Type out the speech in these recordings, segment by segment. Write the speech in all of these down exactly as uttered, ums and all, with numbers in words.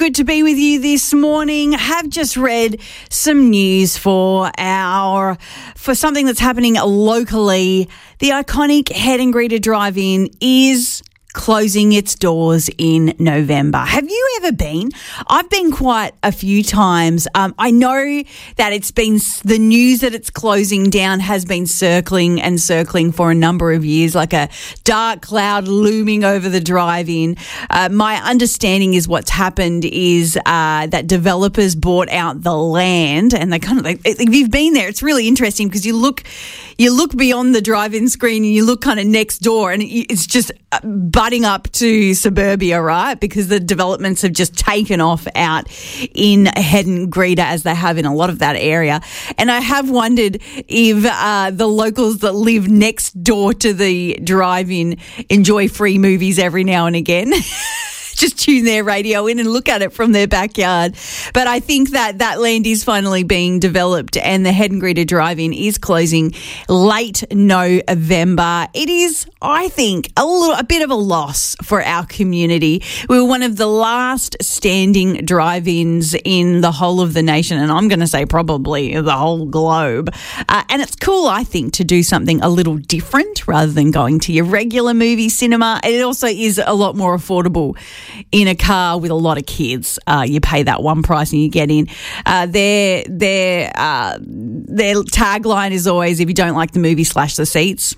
good to be with you this morning. Have just read some news for our for something that's happening locally. The iconic Head and Greeter Drive-In is closing its doors in November. Have you ever been? I've been quite a few times. Um, I know that it's been, the news that it's closing down has been circling and circling for a number of years, like a dark cloud looming over the drive-in. Uh, my understanding is what's happened is uh, that developers bought out the land, and they kind of, like, if you've been there, it's really interesting because you look, you look beyond the drive-in screen and you look kind of next door, and it's just butting up to suburbia, right? Because the developments have just taken off out in Head and Greeter, as they have in a lot of that area. And I have wondered if uh, the locals that live next door to the drive-in enjoy free movies every now and again. Just tune their radio in and look at it from their backyard. But I think that that land is finally being developed, and the Head and Greeter Drive-In is closing late November. It is, I think, a little, a bit of a loss for our community. We were one of the last standing drive-ins in the whole of the nation, and I'm going to say probably the whole globe. Uh, and it's cool, I think, to do something a little different rather than going to your regular movie cinema. It also is a lot more affordable in a car with a lot of kids. Uh, you pay that one price and you get in. Uh, their their uh, their tagline is always, if you don't like the movie, slash the seats.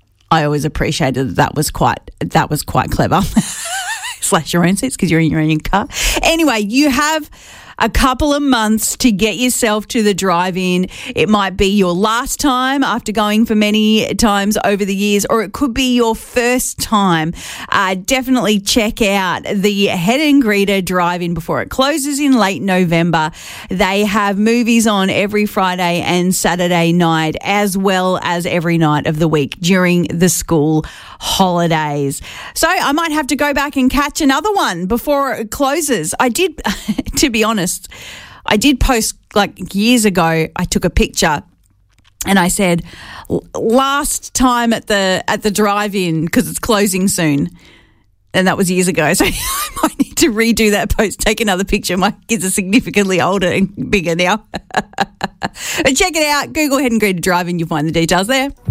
I always appreciated that that was quite that was quite clever. Slash your own seats because you're in your own car. Anyway, you have a couple of months to get yourself to the drive-in. It might be your last time after going for many times over the years, or it could be your first time. Uh, definitely check out the Head and Greeter Drive-In before it closes in late November. They have movies on every Friday and Saturday night, as well as every night of the week during the school holidays. So I might have to go back and catch another one before it closes. I did, to be honest, I did post like years ago. I took a picture and I said, last time at the at the drive-in because it's closing soon. And that was years ago. So I might need to redo that post, take another picture. My kids are significantly older and bigger now. But check it out. Google Head and Greeter Drive-In. You'll find the details there.